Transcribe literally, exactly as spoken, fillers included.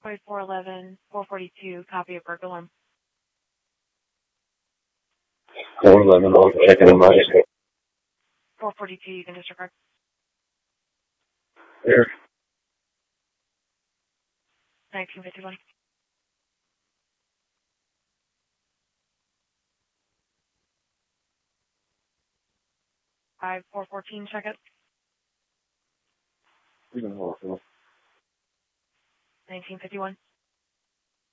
four eleven, four forty-two, copy of burglar alarm. four eleven, checking in my four forty-two, you can disregard. Here. nineteen fifty-one. five four fourteen, check it. nineteen fifty-one.